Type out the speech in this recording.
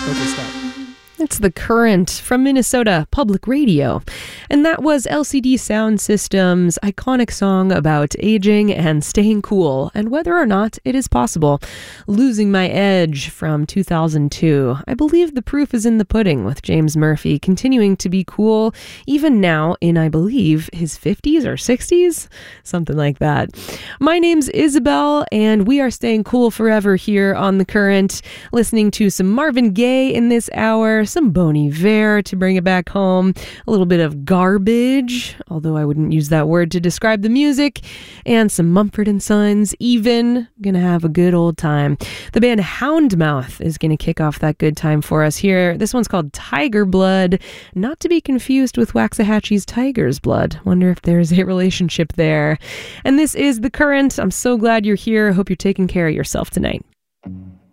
Okay, stop. It's The Current from Minnesota Public Radio. And that was LCD Sound System's iconic song about aging and staying cool, and whether or not it is possible. Losing My Edge from 2002. I believe the proof is in the pudding, with James Murphy continuing to be cool, even now in, I believe, his 50s or 60s? Something like that. My name's Isabel, and we are staying cool forever here on The Current, listening to some Marvin Gaye in this hour, some Bon Iver to bring it back home, a little bit of garbage, although I wouldn't use that word to describe the music, and some Mumford & Sons. Even gonna have a good old time. The band Houndmouth is gonna kick off that good time for us here. This one's called Tiger Blood, not to be confused with Waxahachie's Tiger's Blood. Wonder if there's a relationship there. And this is The Current. I'm so glad you're here. I hope you're taking care of yourself tonight.